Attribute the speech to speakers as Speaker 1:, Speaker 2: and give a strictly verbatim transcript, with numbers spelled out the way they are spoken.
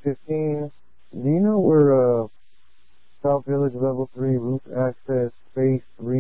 Speaker 1: fifteen. Do you know where uh, South Village Level three Roof Access Phase three